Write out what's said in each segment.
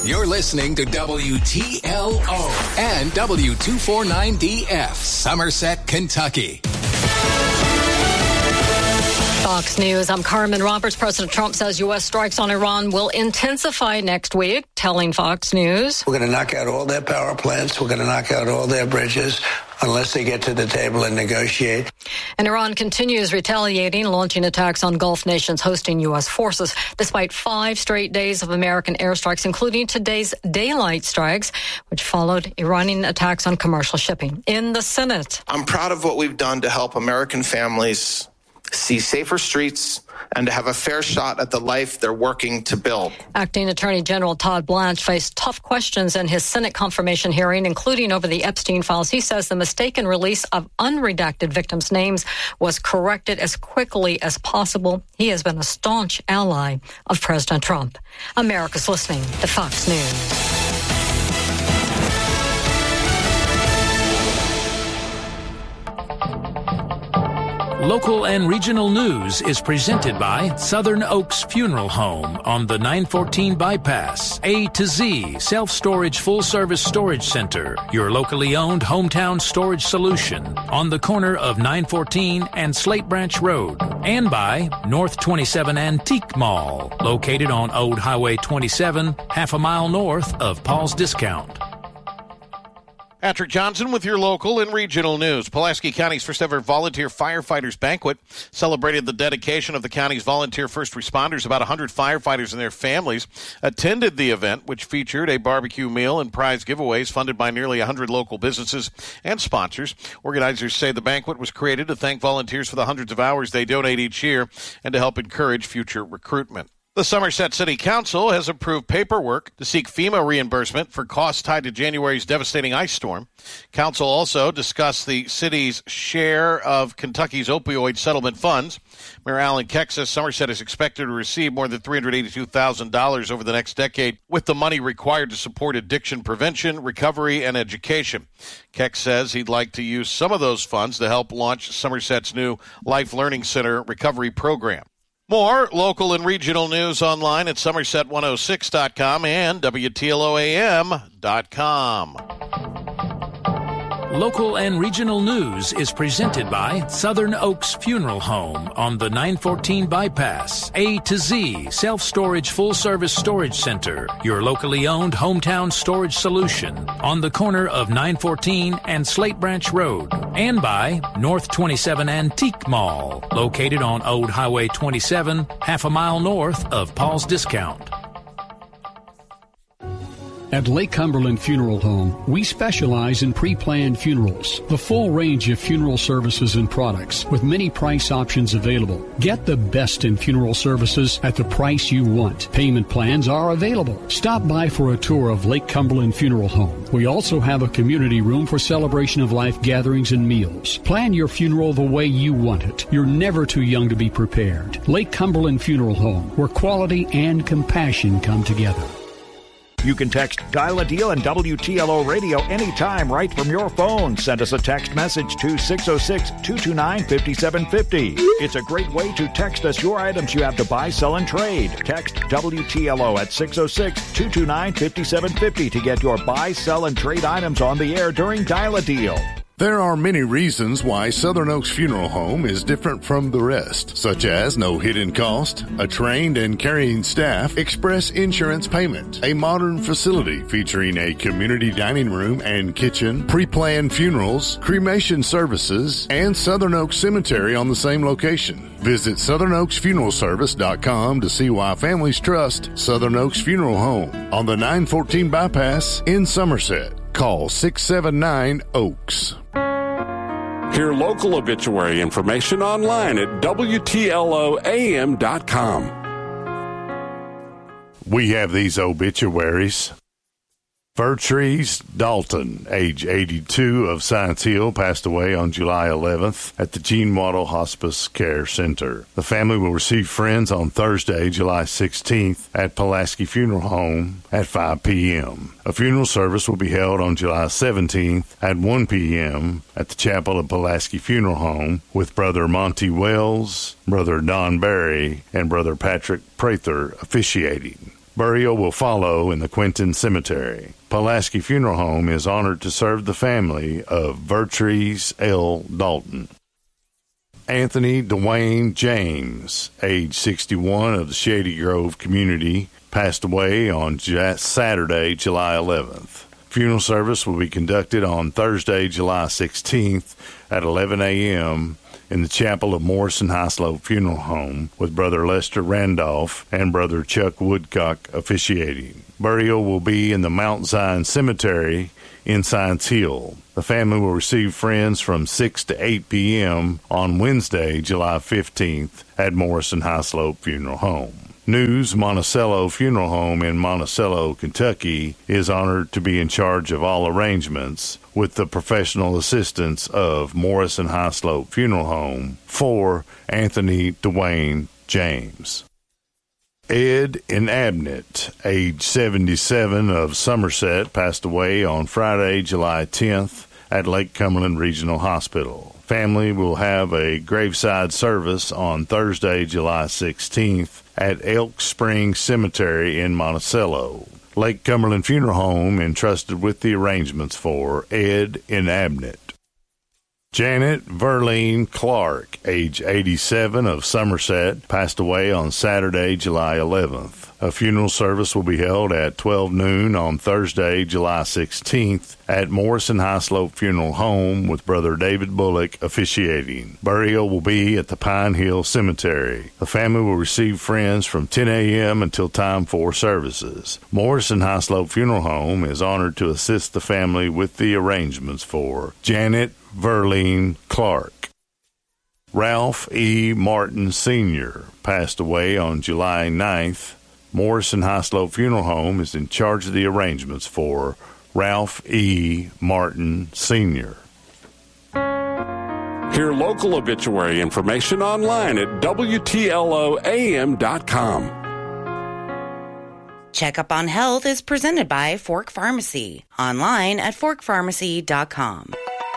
You're listening to WTLO and W249DF, Somerset, Kentucky. Fox News, I'm Carmen Roberts. President Trump says U.S. strikes on Iran will intensify next week, telling Fox News. We're going to knock out all their power plants. We're going to knock out all their bridges unless they get to the table and negotiate. And Iran continues retaliating, launching attacks on Gulf nations hosting U.S. forces, despite 5 straight days of American airstrikes, including today's daylight strikes, which followed Iranian attacks on commercial shipping. In the Senate, I'm proud of what we've done to help American families see safer streets and to have a fair shot at the life they're working to build. Acting Attorney General Todd Blanche faced tough questions in his Senate confirmation hearing, including over the Epstein files. He says the mistaken release of unredacted victims' names was corrected as quickly as possible. He has been a staunch ally of President Trump. America's listening to Fox News. Local and regional news is presented by Southern Oaks Funeral Home on the 914 bypass. A to Z Self-Storage Full-Service Storage Center, your locally owned hometown storage solution on the corner of 914 and Slate Branch Road. And by North 27 Antique Mall, located on Old Highway 27, half a mile north of Paul's Discount. Patrick Johnson with your local and regional news. Pulaski County's first ever Volunteer Firefighters Banquet celebrated the dedication of the county's volunteer first responders. About 100 firefighters and their families attended the event, which featured a barbecue meal and prize giveaways funded by nearly 100 local businesses and sponsors. Organizers say the banquet was created to thank volunteers for the hundreds of hours they donate each year and to help encourage future recruitment. The Somerset City Council has approved paperwork to seek FEMA reimbursement for costs tied to January's devastating ice storm. Council also discussed the city's share of Kentucky's opioid settlement funds. Mayor Alan Keck says Somerset is expected to receive more than $382,000 over the next decade, with the money required to support addiction prevention, recovery, and education. Keck says he'd like to use some of those funds to help launch Somerset's new Life Learning Center recovery program. More local and regional news online at Somerset106.com and WTLOAM.com. Local and regional news is presented by Southern Oaks Funeral Home on the 914 bypass. A to Z Self-Storage Full-Service Storage Center, your locally owned hometown storage solution on the corner of 914 and Slate Branch Road. And by North 27 Antique Mall, located on Old Highway 27, half a mile north of Paul's Discount. At Lake Cumberland Funeral Home, we specialize in pre-planned funerals, the full range of funeral services and products with many price options available. Get the best in funeral services at the price you want. Payment plans are available. Stop by for a tour of Lake Cumberland Funeral Home. We also have a community room for celebration of life gatherings and meals. Plan your funeral the way you want it. You're never too young to be prepared. Lake Cumberland Funeral Home, where quality and compassion come together. You can text Dial a Deal and WTLO Radio anytime right from your phone. Send us a text message to 606-229-5750. It's a great way to text us your items you have to buy, sell, and trade. Text WTLO at 606-229-5750 to get your buy, sell, and trade items on the air during Dial a Deal. There are many reasons why Southern Oaks Funeral Home is different from the rest, such as no hidden cost, a trained and caring staff, express insurance payment, a modern facility featuring a community dining room and kitchen, pre-planned funerals, cremation services, and Southern Oaks Cemetery on the same location. Visit SouthernOaksFuneralService.com to see why families trust Southern Oaks Funeral Home on the 914 bypass in Somerset. Call 679-OAKS. Hear local obituary information online at WTLOAM.com. We have these obituaries. Fir Trees Dalton, age 82, of Science Hill, passed away on July 11th at the Gene Waddell Hospice Care Center. The family will receive friends on Thursday, July 16th at Pulaski Funeral Home at 5 p.m. A funeral service will be held on July 17th at 1 p.m. at the Chapel of Pulaski Funeral Home with Brother Monty Wells, Brother Don Barry, and Brother Patrick Prather officiating. Burial will follow in the Quinton Cemetery. Pulaski Funeral Home is honored to serve the family of Vertrees L. Dalton. Anthony Dwayne James, age 61, of the Shady Grove community, passed away on Saturday, July 11th. Funeral service will be conducted on Thursday, July 16th at 11 a.m. in the chapel of Morrison Highslope Funeral Home, with Brother Lester Randolph and Brother Chuck Woodcock officiating. Burial will be in the Mount Zion Cemetery in Science Hill. The family will receive friends from 6 to 8 p.m. on Wednesday, July 15th at Morrison Highslope Funeral Home. News Monticello Funeral Home in Monticello, Kentucky is honored to be in charge of all arrangements with the professional assistance of Morrison Highslope Funeral Home for Anthony Dwayne James. Ed Inabnet, age 77, of Somerset, passed away on Friday, July 10th at Lake Cumberland Regional Hospital. Family will have a graveside service on Thursday, July 16th at Elk Springs Cemetery in Monticello. Lake Cumberland Funeral Home entrusted with the arrangements for Ed Inabnet. Janet Verleen Clark, age 87, of Somerset, passed away on Saturday, July 11th. A funeral service will be held at 12 noon on Thursday, July 16th at Morrison Highslope Funeral Home, with Brother David Bullock officiating. Burial will be at the Pine Hill Cemetery. The family will receive friends from 10 a.m. until time for services. Morrison Highslope Funeral Home is honored to assist the family with the arrangements for Janet Verleen Clark. Ralph E. Martin Sr. passed away on July 9th. Morrison Highslope Funeral Home is in charge of the arrangements for Ralph E. Martin Sr. Hear local obituary information online at WTLOAM.com. Checkup on Health is presented by Fork Pharmacy. Online at forkpharmacy.com.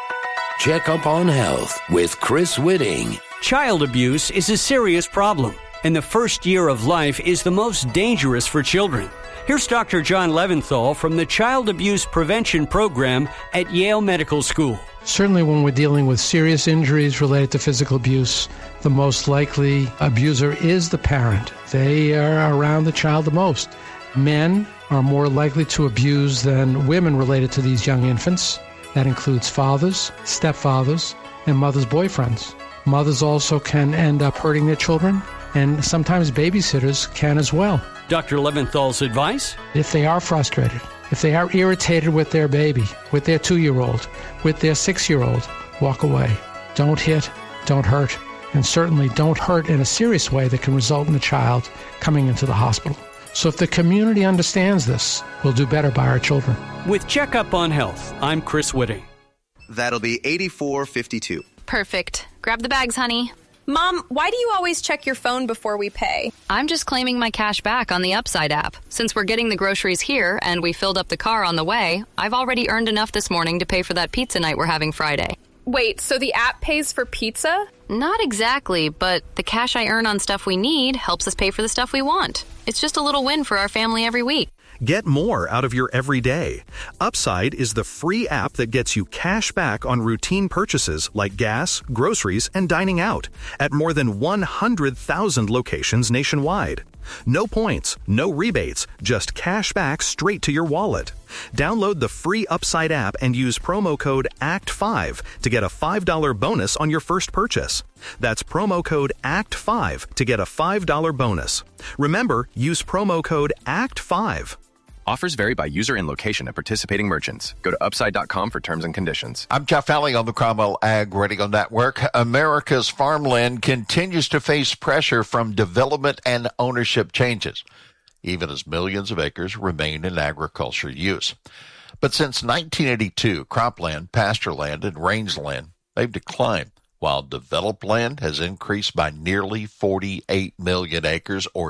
Checkup on Health with Chris Whitting. Child abuse is a serious problem, and the first year of life is the most dangerous for children. Here's Dr. John Leventhal from the Child Abuse Prevention Program at Yale Medical School. Certainly when we're dealing with serious injuries related to physical abuse, the most likely abuser is the parent. They are around the child the most. Men are more likely to abuse than women related to these young infants. That includes fathers, stepfathers, and mothers' boyfriends. Mothers also can end up hurting their children, and sometimes babysitters can as well. Dr. Leventhal's advice? If they are frustrated, if they are irritated with their baby, with their 2-year-old, with their 6-year-old, walk away. Don't hit, don't hurt, and certainly don't hurt in a serious way that can result in the child coming into the hospital. So if the community understands this, we'll do better by our children. With Checkup on Health, I'm Chris Whitting. That'll be $84.52. Perfect. Grab the bags, honey. Mom, why do you always check your phone before we pay? I'm just claiming my cash back on the Upside app. Since we're getting the groceries here and we filled up the car on the way, I've already earned enough this morning to pay for that pizza night we're having Friday. Wait, so the app pays for pizza? Not exactly, but the cash I earn on stuff we need helps us pay for the stuff we want. It's just a little win for our family every week. Get more out of your everyday. Upside is the free app that gets you cash back on routine purchases like gas, groceries, and dining out at more than 100,000 locations nationwide. No points, no rebates, just cash back straight to your wallet. Download the free Upside app and use promo code ACT5 to get a $5 bonus on your first purchase. That's promo code ACT5 to get a $5 bonus. Remember, use promo code ACT5. Offers vary by user and location at participating merchants. Go to upside.com for terms and conditions. I'm Jeff Alley on the Cromwell Ag Radio Network. America's farmland continues to face pressure from development and ownership changes, even as millions of acres remain in agriculture use. But since 1982, cropland, pasture land, and rangeland, they've declined, while developed land has increased by nearly 48 million acres, or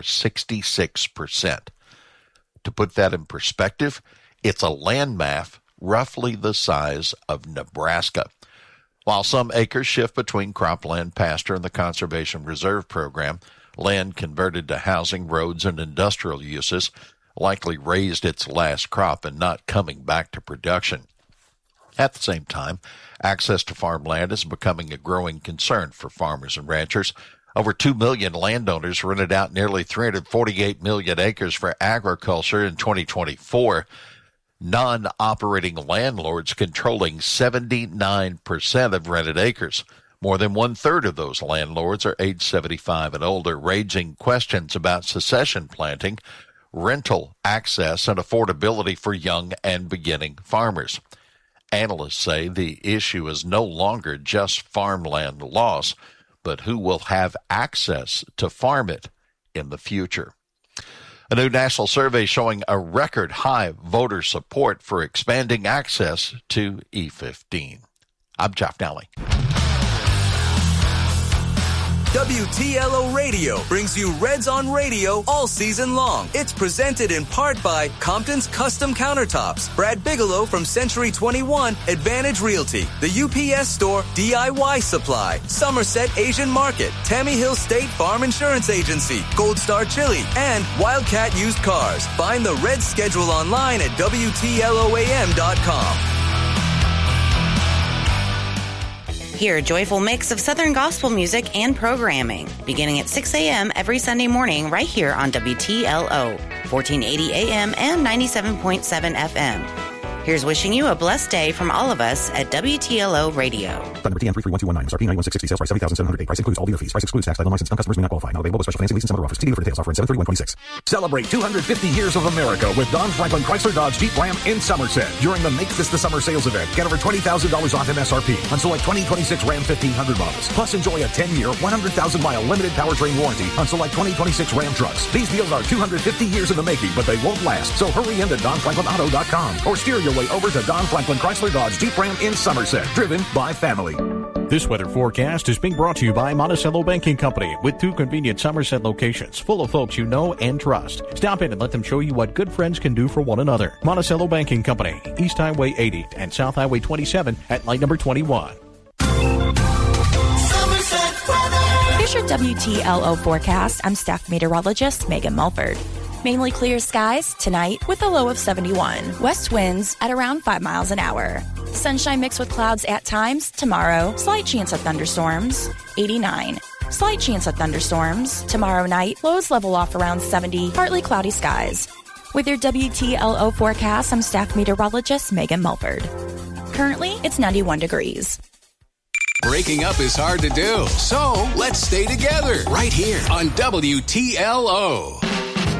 66%. To put that in perspective, it's a landmass roughly the size of Nebraska. While some acres shift between cropland, pasture, and the Conservation Reserve Program, land converted to housing, roads, and industrial uses, likely raised its last crop and not coming back to production. At the same time, access to farmland is becoming a growing concern for farmers and ranchers. Over 2 million landowners rented out nearly 348 million acres for agriculture in 2024. Non-operating landlords controlling 79% of rented acres. More than one-third of those landlords are age 75 and older, raising questions about succession planting, rental access, and affordability for young and beginning farmers. Analysts say the issue is no longer just farmland loss, but who will have access to farm it in the future. A new national survey showing a record high voter support for expanding access to E15. I'm Jeff Nally. WTLO Radio brings you Reds on Radio all season long. It's presented in part by Compton's Custom Countertops, Brad Bigelow from Century 21, Advantage Realty, the UPS Store, DIY Supply, Somerset Asian Market, Tammy Hill State Farm Insurance Agency, Gold Star Chili, and Wildcat Used Cars. Find the Reds schedule online at WTLOAM.com. Hear a joyful mix of Southern gospel music and programming, beginning at 6 a.m. every Sunday morning right here on WTLO, 1480 AM and 97.7 FM. Here's wishing you a blessed day from all of us at WTLO Radio. Number TN 33119, MSRP 91660, sales price $70,708. Price includes all dealer fees. Price excludes tax. Title license. Some customers may not qualify. Not available with special financing lease and some other offers. See dealer for details. Offer in 73126. Celebrate 250 years of America with Don Franklin Chrysler Dodge Jeep Ram in Somerset during the Make This the Summer sales event. Get over $20,000 off MSRP on select 2026 Ram 1500 models. Plus enjoy a 10-year, 100,000-mile limited powertrain warranty on select 2026 Ram trucks. These deals are 250 years in the making, but they won't last. So hurry into DonFranklinAuto.com or steer your way over to Don Franklin Chrysler Dodge Jeep Ram in Somerset, driven by family. This weather forecast is being brought to you by Monticello Banking Company, with 2 convenient Somerset locations full of folks you know and trust. Stop in and let them show you what good friends can do for one another. Monticello Banking Company, East Highway 80 and South Highway 27 at light number 21. Here's your WTLO forecast. I'm staff meteorologist Megan Mulford. Mainly clear skies tonight with a low of 71. West winds at around 5 miles an hour. Sunshine mixed with clouds at times. Tomorrow, slight chance of thunderstorms, 89. Slight chance of thunderstorms. Tomorrow night, lows level off around 70. Partly cloudy skies. With your WTLO forecast, I'm staff meteorologist Megan Mulford. Currently, it's 91 degrees. Breaking up is hard to do, so let's stay together right here on WTLO.